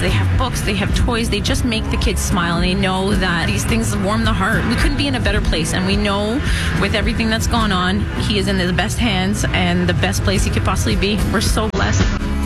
They have books, they have toys. They just make the kids smile, and they know that these things warm the heart. We couldn't be in a better place, and we know with everything that's gone on, he is in the best hands and the best place he could possibly be. We're so blessed.